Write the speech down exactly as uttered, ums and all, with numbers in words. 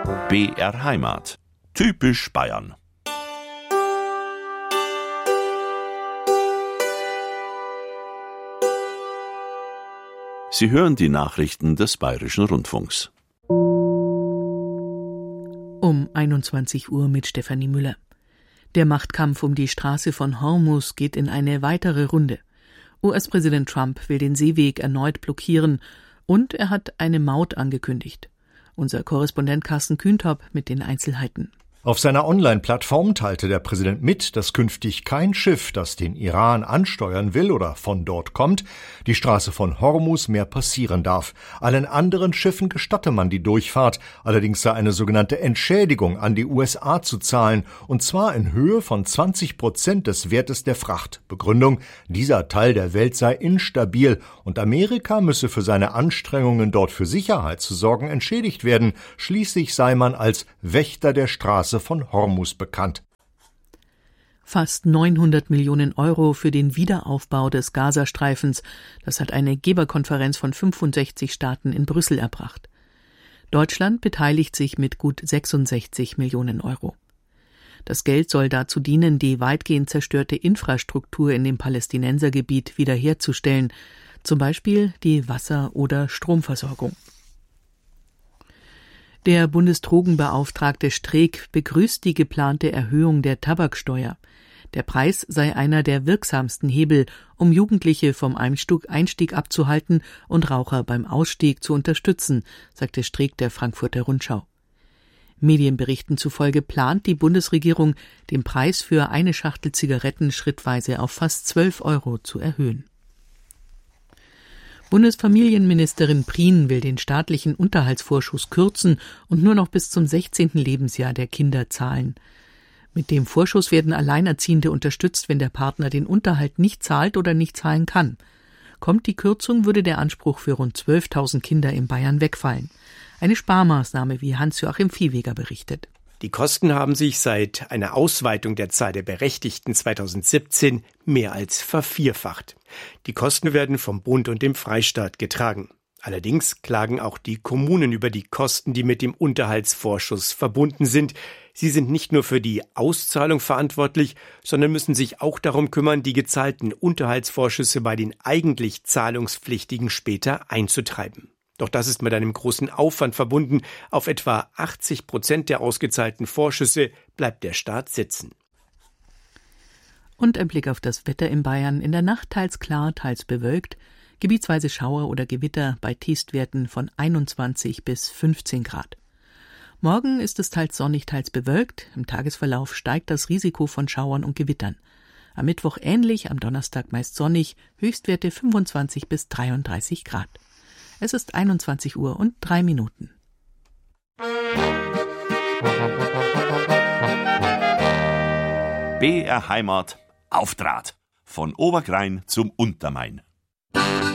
B R Heimat. Typisch Bayern. Sie hören die Nachrichten des Bayerischen Rundfunks. Um einundzwanzig Uhr mit Stefanie Müller. Der Machtkampf um die Straße von Hormuz geht in eine weitere Runde. U S-Präsident Trump will den Seeweg erneut blockieren und er hat eine Maut angekündigt. Unser Korrespondent Carsten Kühntop mit den Einzelheiten. Auf seiner Online-Plattform teilte der Präsident mit, dass künftig kein Schiff, das den Iran ansteuern will oder von dort kommt, die Straße von Hormuz mehr passieren darf. Allen anderen Schiffen gestatte man die Durchfahrt, allerdings sei eine sogenannte Entschädigung an die U S A zu zahlen, und zwar in Höhe von zwanzig Prozent des Wertes der Fracht. Begründung: dieser Teil der Welt sei instabil und Amerika müsse für seine Anstrengungen, dort für Sicherheit zu sorgen, entschädigt werden. Schließlich sei man als Wächter der Straße von Hormuz bekannt. Fast neunhundert Millionen Euro für den Wiederaufbau des Gazastreifens, das hat eine Geberkonferenz von fünfundsechzig Staaten in Brüssel erbracht. Deutschland beteiligt sich mit gut sechsundsechzig Millionen Euro. Das Geld soll dazu dienen, die weitgehend zerstörte Infrastruktur in dem Palästinensergebiet wiederherzustellen, zum Beispiel die Wasser- oder Stromversorgung. Der Bundesdrogenbeauftragte Streeck begrüßt die geplante Erhöhung der Tabaksteuer. Der Preis sei einer der wirksamsten Hebel, um Jugendliche vom Einstieg abzuhalten und Raucher beim Ausstieg zu unterstützen, sagte Streeck der Frankfurter Rundschau. Medienberichten zufolge plant die Bundesregierung, den Preis für eine Schachtel Zigaretten schrittweise auf fast zwölf Euro zu erhöhen. Bundesfamilienministerin Prien will den staatlichen Unterhaltsvorschuss kürzen und nur noch bis zum sechzehnten Lebensjahr der Kinder zahlen. Mit dem Vorschuss werden Alleinerziehende unterstützt, wenn der Partner den Unterhalt nicht zahlt oder nicht zahlen kann. Kommt die Kürzung, würde der Anspruch für rund zwölftausend Kinder in Bayern wegfallen. Eine Sparmaßnahme, wie Hans-Joachim Viehweger berichtet. Die Kosten haben sich seit einer Ausweitung der Zahl der Berechtigten zweitausendsiebzehn mehr als vervierfacht. Die Kosten werden vom Bund und dem Freistaat getragen. Allerdings klagen auch die Kommunen über die Kosten, die mit dem Unterhaltsvorschuss verbunden sind. Sie sind nicht nur für die Auszahlung verantwortlich, sondern müssen sich auch darum kümmern, die gezahlten Unterhaltsvorschüsse bei den eigentlich Zahlungspflichtigen später einzutreiben. Doch das ist mit einem großen Aufwand verbunden. Auf etwa achtzig Prozent der ausgezahlten Vorschüsse bleibt der Staat sitzen. Und ein Blick auf das Wetter in Bayern. In der Nacht teils klar, teils bewölkt. Gebietsweise Schauer oder Gewitter bei Tiefstwerten von einundzwanzig bis fünfzehn Grad. Morgen ist es teils sonnig, teils bewölkt. Im Tagesverlauf steigt das Risiko von Schauern und Gewittern. Am Mittwoch ähnlich, am Donnerstag meist sonnig, Höchstwerte fünfundzwanzig bis dreiunddreißig Grad. Es ist einundzwanzig Uhr und drei Minuten. B R Heimat auf Draht. Von Oberkrain zum Untermain.